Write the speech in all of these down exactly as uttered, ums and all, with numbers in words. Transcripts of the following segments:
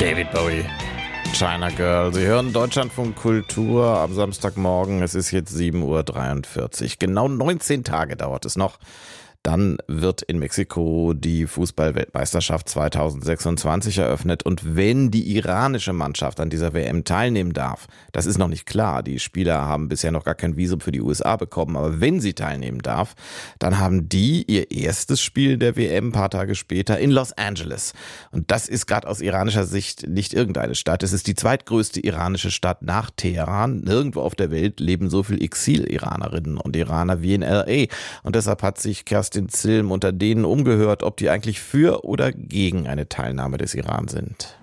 David Bowie, China Girl. Sie hören Deutschlandfunk Kultur am Samstagmorgen. Es ist jetzt sieben Uhr dreiundvierzig. Genau neunzehn Tage dauert es noch. Dann wird in Mexiko die Fußball-Weltmeisterschaft zweitausendsechsundzwanzig eröffnet. Und wenn die iranische Mannschaft an dieser W M teilnehmen darf, das ist noch nicht klar. Die Spieler haben bisher noch gar kein Visum für die U S A bekommen. Aber wenn sie teilnehmen darf, dann haben die ihr erstes Spiel der W M ein paar Tage später in Los Angeles. Und das ist gerade aus iranischer Sicht nicht irgendeine Stadt. Es ist die zweitgrößte iranische Stadt nach Teheran. Nirgendwo auf der Welt leben so viele Exil-Iranerinnen und Iraner wie in L A. Und deshalb hat sich Kerstin Zilm unter denen umgehört, ob die eigentlich für oder gegen eine Teilnahme des Iran sind.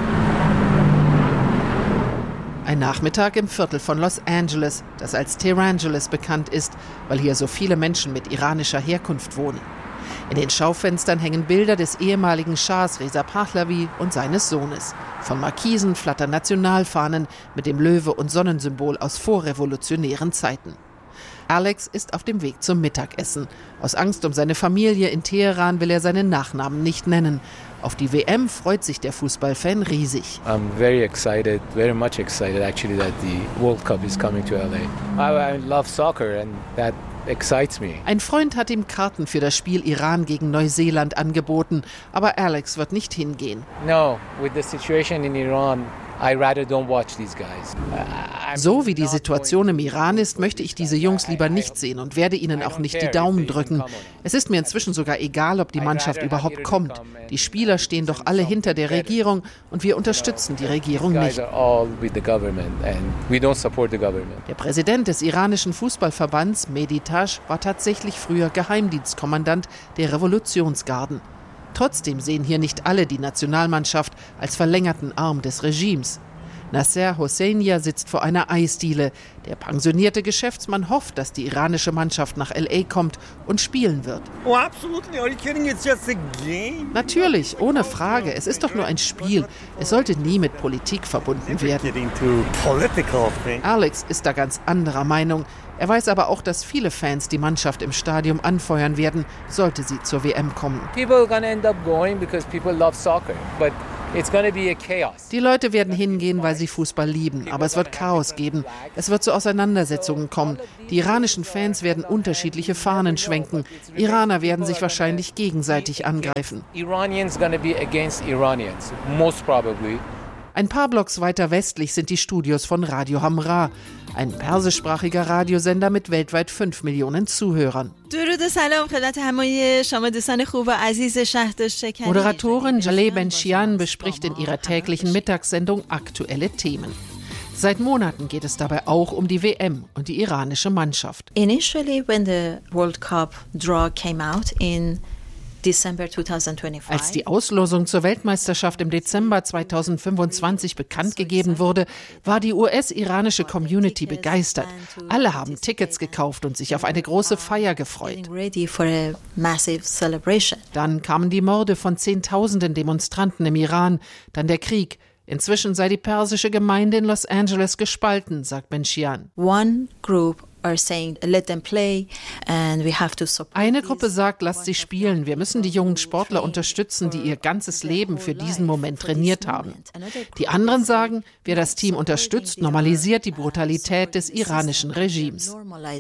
Ein Nachmittag im Viertel von Los Angeles, das als Tehrangeles bekannt ist, weil hier so viele Menschen mit iranischer Herkunft wohnen. In den Schaufenstern hängen Bilder des ehemaligen Schahs Reza Pahlavi und seines Sohnes. Von Markisen flattern Nationalfahnen mit dem Löwe und Sonnensymbol aus vorrevolutionären Zeiten. Alex ist auf dem Weg zum Mittagessen. Aus Angst um seine Familie in Teheran will er seinen Nachnamen nicht nennen. Auf die W M freut sich der Fußballfan riesig. I'm very excited, very much excited actually that the World Cup is coming to L A. I, I love soccer and that excites me. Ein Freund hat ihm Karten für das Spiel Iran gegen Neuseeland angeboten, aber Alex wird nicht hingehen. No, with the situation in Iran, I rather don't watch these guys. So wie die Situation im Iran ist, möchte ich diese Jungs lieber nicht sehen und werde ihnen auch nicht die Daumen drücken. Es ist mir inzwischen sogar egal, ob die Mannschaft überhaupt kommt. Die Spieler stehen doch alle hinter der Regierung und wir unterstützen die Regierung nicht. Der Präsident des iranischen Fußballverbands, Mehdi Tash, war tatsächlich früher Geheimdienstkommandant der Revolutionsgarden. Trotzdem sehen hier nicht alle die Nationalmannschaft als verlängerten Arm des Regimes. Nasser Hosseinian sitzt vor einer Eisdiele. Der pensionierte Geschäftsmann hofft, dass die iranische Mannschaft nach L A kommt und spielen wird. Oh, absolutely. Are you kidding? It's just a game. Natürlich, ohne Frage. Es ist doch nur ein Spiel. Es sollte nie mit Politik verbunden werden. Alex ist da ganz anderer Meinung. Er weiß aber auch, dass viele Fans die Mannschaft im Stadion anfeuern werden, sollte sie zur W M kommen. People are gonna end up going because people love soccer, but it's gonna be a chaos. Die Leute werden hingehen, weil sie Fußball lieben, aber es wird Chaos geben. Es wird zu Auseinandersetzungen kommen. Die iranischen Fans werden unterschiedliche Fahnen schwenken. Iraner werden sich wahrscheinlich gegenseitig angreifen. Iranians gonna be against Iranians, most probably. Ein paar Blocks weiter westlich sind die Studios von Radio Hamra, ein persischsprachiger Radiosender mit weltweit fünf Millionen Zuhörern. Moderatorin Jaleh Ben-Shian bespricht in ihrer täglichen Mittagssendung aktuelle Themen. Seit Monaten geht es dabei auch um die W M und die iranische Mannschaft. Initially, when the World Cup draw came out in Als die Auslosung zur Weltmeisterschaft im Dezember zweitausendfünfundzwanzig bekannt gegeben wurde, war die U S-iranische Community begeistert. Alle haben Tickets gekauft und sich auf eine große Feier gefreut. Dann kamen die Morde von Zehntausenden Demonstranten im Iran, dann der Krieg. Inzwischen sei die persische Gemeinde in Los Angeles gespalten, sagt Ben-Shian. One group are saying, let them play and we have to support. Eine Gruppe sagt, lasst sie spielen. Wir müssen die jungen Sportler unterstützen, die ihr ganzes Leben für diesen Moment trainiert haben. Die anderen sagen, wer das Team unterstützt, normalisiert die Brutalität des iranischen Regimes.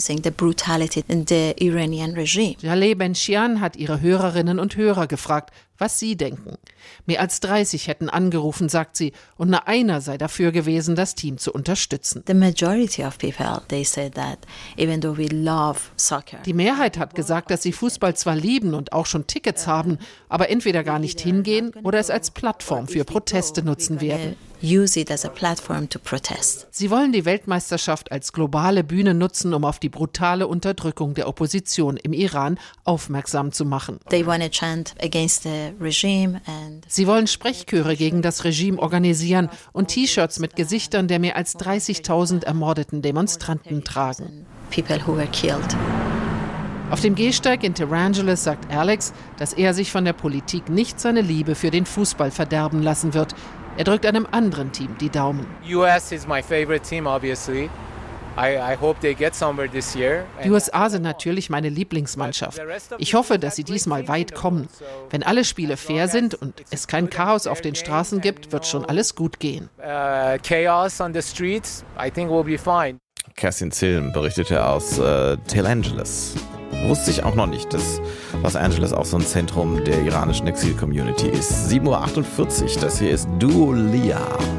Jaleh Ben-Shian hat ihre Hörerinnen und Hörer gefragt, was sie denken. Mehr als dreißig hätten angerufen, sagt sie, und nur einer sei dafür gewesen, das Team zu unterstützen. The majority of people, they said that even though we love soccer. Die Mehrheit hat gesagt, dass sie Fußball zwar lieben und auch schon Tickets haben, aber entweder gar nicht hingehen oder es als Plattform für Proteste nutzen werden. Use it as a platform to protest. Sie wollen die Weltmeisterschaft als globale Bühne nutzen, um auf die brutale Unterdrückung der Opposition im Iran aufmerksam zu machen. They want to chant against the regime and Sie wollen Sprechchöre gegen das Regime organisieren und T-Shirts mit Gesichtern der mehr als dreißigtausend ermordeten Demonstranten tragen. People who were killed. Auf dem Gehsteig in Tehrangeles sagt Alex, dass er sich von der Politik nicht seine Liebe für den Fußball verderben lassen wird. Er drückt einem anderen Team die Daumen. U S is my favorite team, obviously. I, I hope they get somewhere this year. Die U S A sind natürlich meine Lieblingsmannschaft. Ich hoffe, dass sie diesmal weit kommen. Wenn alle Spiele fair sind und es kein Chaos auf den Straßen gibt, wird schon alles gut gehen. Uh, chaos on the streets, I think we'll be fine. Kerstin Zilm berichtete aus äh, Tel Angeles. Wusste ich auch noch nicht, dass Los Angeles auch so ein Zentrum der iranischen Exil-Community ist. sieben Uhr achtundvierzig, das hier ist Dua Lipa.